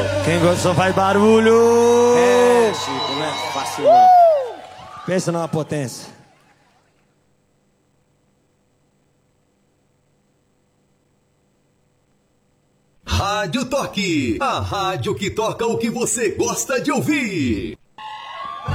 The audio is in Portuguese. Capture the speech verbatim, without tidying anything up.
Quem gostou faz barulho! É, Chico, não é fácil não. Pensa numa potência. Rádio Toque, a rádio que toca o que você gosta de ouvir.